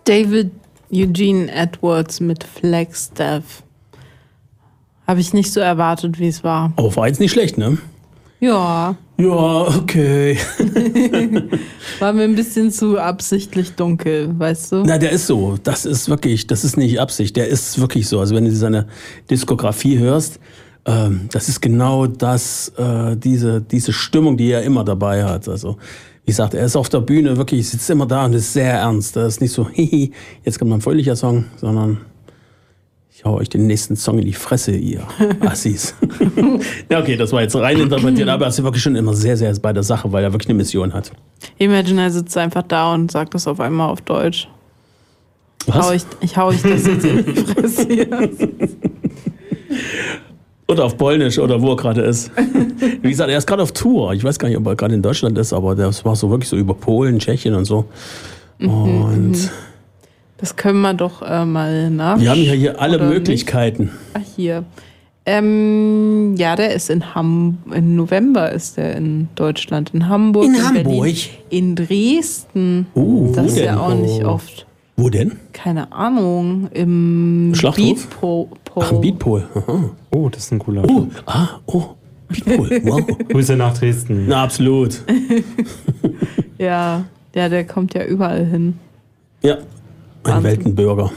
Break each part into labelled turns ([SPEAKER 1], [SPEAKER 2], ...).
[SPEAKER 1] David Eugene Edwards mit Flagstaff. Habe ich nicht so erwartet, wie es war.
[SPEAKER 2] Aber war jetzt nicht schlecht, ne?
[SPEAKER 1] Ja.
[SPEAKER 2] Ja, okay.
[SPEAKER 1] War mir ein bisschen zu absichtlich dunkel, weißt du?
[SPEAKER 2] Na, der ist so. Das ist nicht Absicht. Der ist wirklich so. Also wenn du seine Diskografie hörst, das ist genau das, diese Stimmung, die er immer dabei hat. Also, wie gesagt, er ist auf der Bühne wirklich, sitzt immer da und ist sehr ernst. Das ist nicht so, hihi, jetzt kommt ein fröhlicher Song, sondern ich hau euch den nächsten Song in die Fresse, ihr Assis. Ja, okay, das war jetzt rein interpretiert, aber er ist wirklich schon immer sehr, sehr bei der Sache, weil er wirklich eine Mission hat.
[SPEAKER 1] Imagine, er sitzt einfach da und sagt das auf einmal auf Deutsch.
[SPEAKER 2] Was?
[SPEAKER 1] Ich hau euch das jetzt in die Fresse.
[SPEAKER 2] Oder auf Polnisch oder wo er gerade ist. Wie gesagt, er ist gerade auf Tour. Ich weiß gar nicht, ob er gerade in Deutschland ist, aber das war so wirklich so über Polen, Tschechien und so. Und
[SPEAKER 1] das können wir doch mal nach.
[SPEAKER 2] wir haben ja hier alle Möglichkeiten.
[SPEAKER 1] Nicht. Ach, hier. Ja, der ist im November ist der in Deutschland. In Hamburg.
[SPEAKER 2] In Hamburg?
[SPEAKER 1] Berlin, in Dresden. Das ist ja auch nicht oft.
[SPEAKER 2] Wo denn?
[SPEAKER 1] Keine Ahnung. Im
[SPEAKER 2] Schlachthof?
[SPEAKER 1] Beatpol.
[SPEAKER 2] Ach, im Beatpol. Aha.
[SPEAKER 3] Oh, das ist ein cooler.
[SPEAKER 2] Beatpol. Wow.
[SPEAKER 3] Grüße nach Dresden.
[SPEAKER 2] Na, absolut.
[SPEAKER 1] Ja, der kommt ja überall hin.
[SPEAKER 2] Ja, ein Weltenbürger.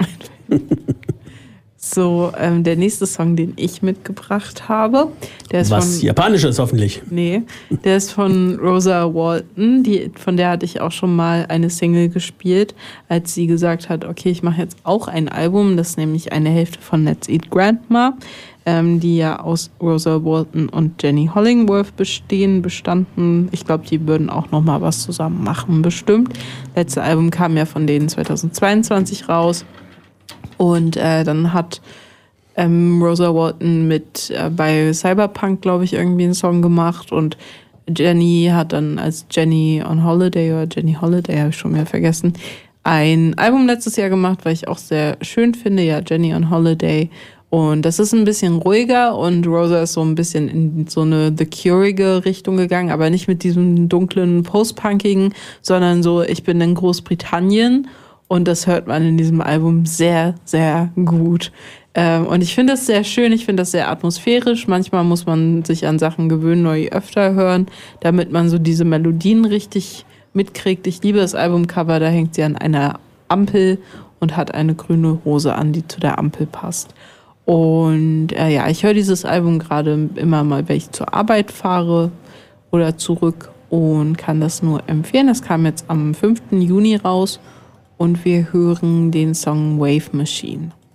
[SPEAKER 1] So, der nächste Song, den ich mitgebracht habe, der ist
[SPEAKER 2] Was Japanisches hoffentlich.
[SPEAKER 1] Nee, der ist von Rosa Walton. Von der hatte ich auch schon mal eine Single gespielt, als sie gesagt hat, okay, ich mache jetzt auch ein Album. Das ist nämlich eine Hälfte von Let's Eat Grandma, die ja aus Rosa Walton und Jenny Hollingworth bestanden. Ich glaube, die würden auch noch mal was zusammen machen, bestimmt. Letzte Album kam ja von denen 2022 raus. Und dann hat Rosa Walton bei Cyberpunk, glaube ich, irgendwie einen Song gemacht. Und Jenny hat dann als Jenny on Holiday oder Jenny Holiday, habe ich schon wieder vergessen, ein Album letztes Jahr gemacht, weil ich auch sehr schön finde. Ja, Jenny on Holiday. Und das ist ein bisschen ruhiger und Rosa ist so ein bisschen in so eine The Cure-ige Richtung gegangen, aber nicht mit diesem dunklen Post-Punkigen, sondern so, ich bin in Großbritannien. Und das hört man in diesem Album sehr, sehr gut. Und ich finde das sehr schön, ich finde das sehr atmosphärisch. Manchmal muss man sich an Sachen gewöhnen oder öfter hören, damit man so diese Melodien richtig mitkriegt. Ich liebe das Albumcover, da hängt sie an einer Ampel und hat eine grüne Rose an, die zu der Ampel passt. Und ich höre dieses Album gerade immer mal, wenn ich zur Arbeit fahre oder zurück und kann das nur empfehlen. Das kam jetzt am 5. Juni raus. Und wir hören den Song Wave Machine.